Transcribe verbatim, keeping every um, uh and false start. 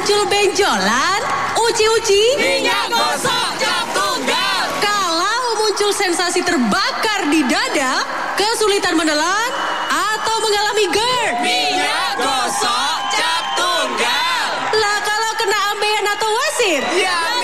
muncul benjolan, uci-uci, minyak gosok cap tunggal. Kalau muncul sensasi terbakar di dada, kesulitan menelan, atau mengalami GERD, minyak gosok cap tunggal. Lah kalau kena ambeien atau wasir, ya